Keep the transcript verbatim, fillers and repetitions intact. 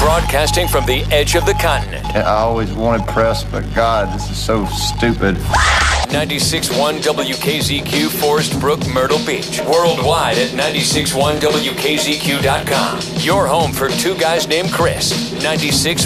Broadcasting from the edge of the continent. I always wanted press, but God, this is so stupid. ninety-six point one W K Z Q, Forest Brook, Myrtle Beach. Worldwide at ninety-six point one W K Z Q dot com. Your home for two guys named Chris. ninety-six